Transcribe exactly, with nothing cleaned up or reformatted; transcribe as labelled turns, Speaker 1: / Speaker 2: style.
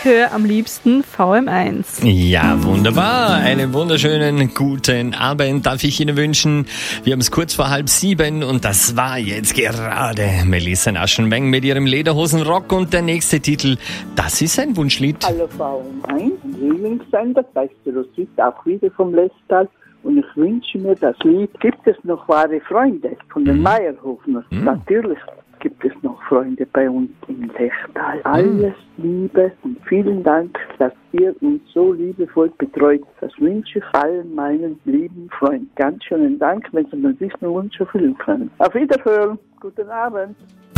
Speaker 1: Ich höre am liebsten V M eins.
Speaker 2: Ja, wunderbar. Einen wunderschönen guten Abend darf ich Ihnen wünschen. Wir haben es kurz vor halb sieben und das war jetzt gerade Melissa Naschenweng mit ihrem Lederhosenrock und der nächste Titel, das ist ein Wunschlied.
Speaker 3: Hallo V M eins, Lieblingssender, das ist der Roswitha, auch wieder vom Lestal. Und ich wünsche mir das Lied, gibt es noch wahre Freunde von den Meierhofner?
Speaker 2: Mhm.
Speaker 3: Natürlich gibt es noch Freunde bei uns im Lechtal. Alles Liebe und vielen Dank, dass ihr uns so liebevoll betreut. Das wünsche ich allen meinen lieben Freunden. Ganz schönen Dank, wenn Sie mir diesen Wunsch erfüllen können. Auf Wiederhören, guten Abend.